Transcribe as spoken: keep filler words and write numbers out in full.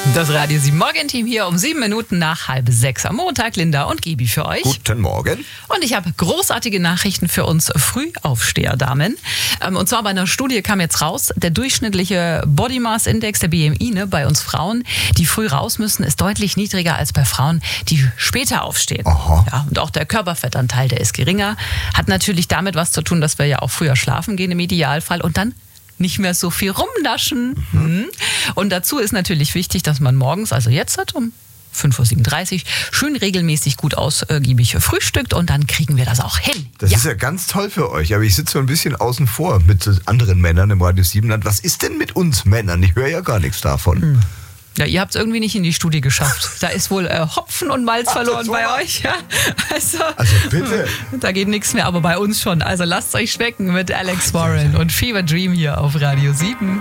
Das Radio sieben Morgen-Team hier um sieben Minuten nach halb sechs am Montag. Linda und Gibi für euch. Guten Morgen. Und ich habe großartige Nachrichten für uns Frühaufsteher-Damen. Und zwar bei einer Studie kam jetzt raus, der durchschnittliche Body Mass Index, der B M I, ne, bei uns Frauen, die früh raus müssen, ist deutlich niedriger als bei Frauen, die später aufstehen. Aha. Ja, und auch der Körperfettanteil, der ist geringer. Hat natürlich damit was zu tun, dass wir ja auch früher schlafen gehen im Idealfall und dann nicht mehr so viel rumnaschen. Mhm. Und dazu ist natürlich wichtig, dass man morgens, also jetzt hat um fünf Uhr siebenunddreißig, schön regelmäßig gut ausgiebig frühstückt und dann kriegen wir das auch hin. Das ja. ist ja ganz toll für euch, aber ich sitze so ein bisschen außen vor mit anderen Männern im Radio Siebenland. Was ist denn mit uns Männern? Ich höre ja gar nichts davon. Mhm. Ja, ihr habt es irgendwie nicht in die Studie geschafft. Da ist wohl äh, Hopfen und Malz verloren so bei was? euch. Ja? Also, Also bitte. Da geht nichts mehr, aber bei uns schon. Also lasst euch schmecken mit Alex Warren und Fever Dream hier auf Radio sieben.